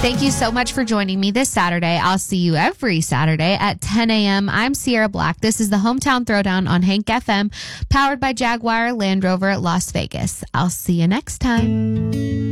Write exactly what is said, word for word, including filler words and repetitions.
Thank you so much for joining me this Saturday. I'll see you every Saturday at ten a.m. I'm Sierra Black. This is the Hometown Throwdown on Hank F M, powered by Jaguar Land Rover Las Vegas. I'll see you next time.